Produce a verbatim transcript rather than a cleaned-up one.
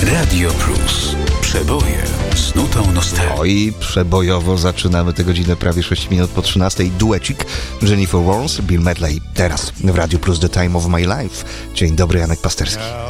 Radio Plus. Przeboje z nutą nostalgii. Oj, przebojowo zaczynamy tę godzinę prawie sześć minut po trzynastej. Duecik Jennifer Warnes, Bill Medley. Teraz w Radio Plus The Time of My Life. Dzień dobry, Janek Pasterski.